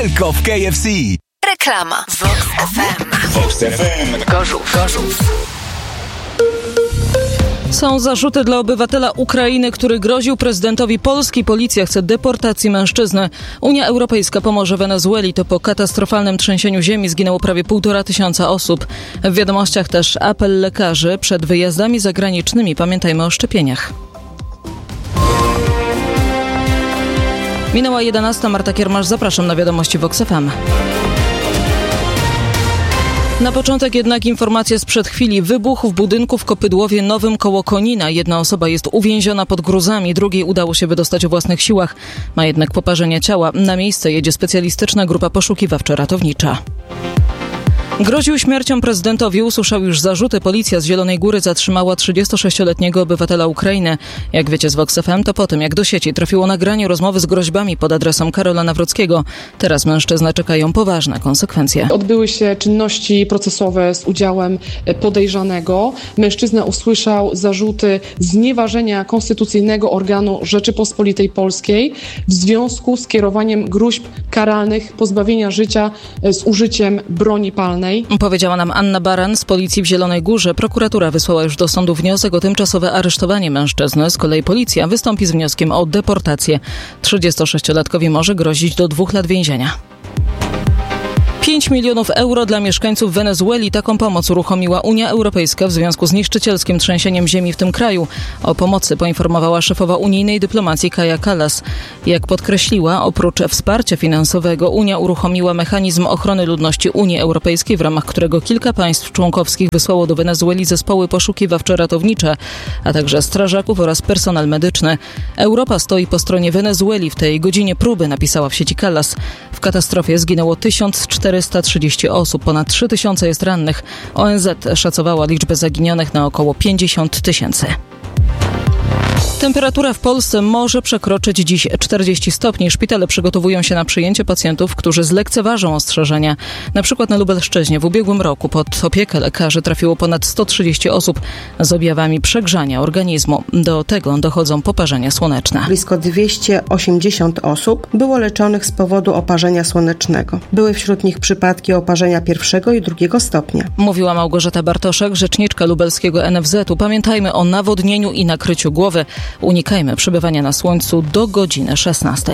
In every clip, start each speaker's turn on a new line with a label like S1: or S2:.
S1: tylko w KFC.
S2: Reklama. Vox FM.
S1: Vox FM.
S2: Gorzów.
S3: Są zarzuty dla obywatela Ukrainy, który groził prezydentowi Polski. Policja chce deportacji mężczyzny. Unia Europejska pomoże Wenezueli. To po katastrofalnym trzęsieniu ziemi zginęło prawie 1500 osób. W wiadomościach też apel lekarzy przed wyjazdami zagranicznymi. Pamiętajmy o szczepieniach. Minęła 11. Marta Kiermasz. Zapraszam na wiadomości Vox FM. Na początek jednak informacja sprzed chwili. Wybuch w budynku w Kopydłowie Nowym koło Konina. Jedna osoba jest uwięziona pod gruzami, drugiej udało się wydostać o własnych siłach. Ma jednak poparzenie ciała. Na miejsce jedzie specjalistyczna grupa poszukiwawczo-ratownicza. Groził śmiercią prezydentowi, usłyszał już zarzuty. Policja z Zielonej Góry zatrzymała 36-letniego obywatela Ukrainy. Jak wiecie z Vox FM, to po tym, jak do sieci trafiło nagranie rozmowy z groźbami pod adresem Karola Nawrockiego. Teraz mężczyznę czekają poważne konsekwencje.
S4: Odbyły się czynności procesowe z udziałem podejrzanego. Mężczyzna usłyszał zarzuty znieważenia konstytucyjnego organu Rzeczypospolitej Polskiej w związku z kierowaniem gruźb karalnych pozbawienia życia z użyciem broni palnej.
S3: Powiedziała nam Anna Baran z policji w Zielonej Górze. Prokuratura wysłała już do sądu wniosek o tymczasowe aresztowanie mężczyzny. Z kolei policja wystąpi z wnioskiem o deportację. 36-latkowi może grozić do 2 lat więzienia. 5 milionów euro dla mieszkańców Wenezueli. Taką pomoc uruchomiła Unia Europejska w związku z niszczycielskim trzęsieniem ziemi w tym kraju. O pomocy poinformowała szefowa unijnej dyplomacji Kaja Kallas. Jak podkreśliła, oprócz wsparcia finansowego Unia uruchomiła mechanizm ochrony ludności Unii Europejskiej, w ramach którego kilka państw członkowskich wysłało do Wenezueli zespoły poszukiwawczo-ratownicze, a także strażaków oraz personel medyczny. Europa stoi po stronie Wenezueli w tej godzinie próby, napisała w sieci Kallas. W katastrofie zginęło 1430 osób, ponad 3000 jest rannych. ONZ szacowała liczbę zaginionych na około 50 000. Temperatura w Polsce może przekroczyć dziś 40 stopni. Szpitale przygotowują się na przyjęcie pacjentów, którzy zlekceważą ostrzeżenia. Na przykład na Lubelszczyźnie w ubiegłym roku pod opiekę lekarzy trafiło ponad 130 osób z objawami przegrzania organizmu. Do tego dochodzą poparzenia słoneczne.
S5: Blisko 280 osób było leczonych z powodu oparzenia słonecznego. Były wśród nich przypadki oparzenia 1. i 2. stopnia.
S3: Mówiła Małgorzata Bartoszek, rzeczniczka lubelskiego NFZ-u. Pamiętajmy o nawodnieniu i nakryciu głowy. Unikajmy przebywania na słońcu do godziny 16.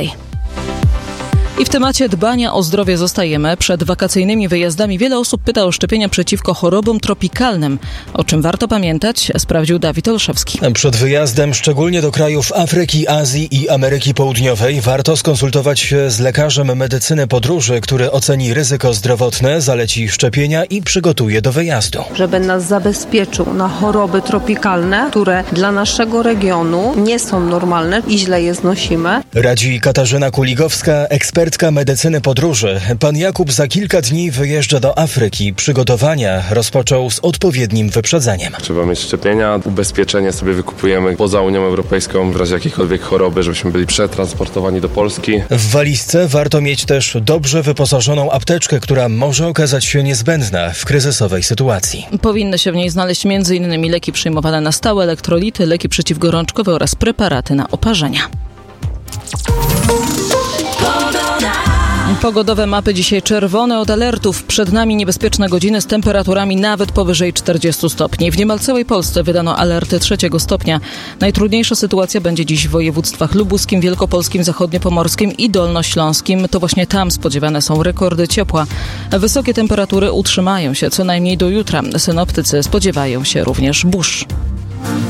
S3: I w temacie dbania o zdrowie zostajemy. Przed wakacyjnymi wyjazdami wiele osób pyta o szczepienia przeciwko chorobom tropikalnym. O czym warto pamiętać, sprawdził Dawid Olszewski.
S6: Przed wyjazdem, szczególnie do krajów Afryki, Azji i Ameryki Południowej, warto skonsultować się z lekarzem medycyny podróży, który oceni ryzyko zdrowotne, zaleci szczepienia i przygotuje do wyjazdu.
S7: Żeby nas zabezpieczył na choroby tropikalne, które dla naszego regionu nie są normalne i źle je znosimy.
S6: Radzi Katarzyna Kuligowska, ekspertka medycyny podróży. Pan Jakub za kilka dni wyjeżdża do Afryki. Przygotowania rozpoczął z odpowiednim wyprzedzeniem.
S8: Trzeba mieć szczepienia, ubezpieczenie sobie wykupujemy poza Unią Europejską w razie jakiejkolwiek choroby, żebyśmy byli przetransportowani do Polski.
S6: W walizce warto mieć też dobrze wyposażoną apteczkę, która może okazać się niezbędna w kryzysowej sytuacji.
S3: Powinny się w niej znaleźć m.in. leki przyjmowane na stałe, elektrolity, leki przeciwgorączkowe oraz preparaty na oparzenia. Pogodowe mapy dzisiaj czerwone od alertów. Przed nami niebezpieczne godziny z temperaturami nawet powyżej 40 stopni. W niemal całej Polsce wydano alerty 3 stopnia. Najtrudniejsza sytuacja będzie dziś w województwach lubuskim, wielkopolskim, zachodniopomorskim i dolnośląskim. To właśnie tam spodziewane są rekordy ciepła. Wysokie temperatury utrzymają się co najmniej do jutra. Synoptycy spodziewają się również burz.